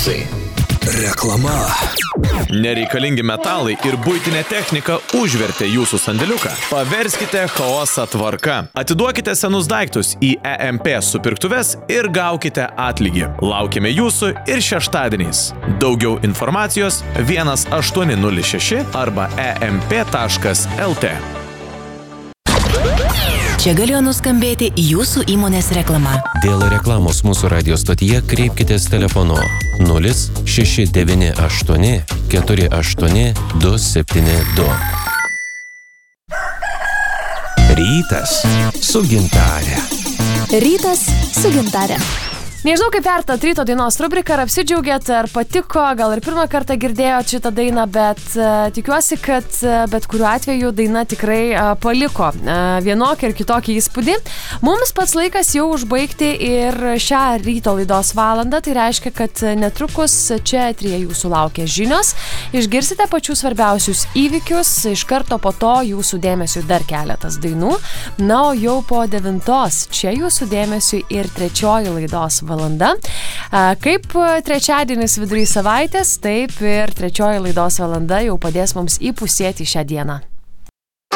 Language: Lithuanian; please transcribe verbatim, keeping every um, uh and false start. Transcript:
Finansai. Reklama. Nereikalingi metalai ir buitinė technika užvertė jūsų sandėliuką. Paverskite chaosą tvarka. Atiduokite senus daiktus į E M P supirktuves ir gaukite atlygį. Laukime jūsų ir šeštadieniais. Daugiau informacijos vienas aštuoni nulis šeši arba e m p taškas l t. Čia galėjo nuskambėti jūsų įmonės reklama. Dėl reklamos mūsų radio stotyje kreipkitės telefonu nulis šeši devyni aštuoni keturi aštuoni du septyni du. Rytas su Gintare. Rytas su Gintare. Nežinau, kaip vertat ryto dainos rubriką, ar apsidžiaugėt, ar patiko, gal ir pirmą kartą girdėjot šitą dainą, bet uh, tikiuosi, kad uh, bet kuriuo atveju daina tikrai uh, paliko uh, vienokį ir kitokį įspūdį. Mums pats laikas jau užbaigti ir šią ryto laidos valandą, tai reiškia, kad netrukus čia eteryje jūsų laukia žinios. Išgirsite pačius svarbiausius įvykius, iš karto po to jūsų dėmesiui dar keletas dainų. Na, o jau po devintos čia jūsų dėmesiui ir trečioji laidos valanda. Kaip trečiadienis vidury savaitės, taip ir trečioji laidos valanda jau padės mums įpusėti šią dieną.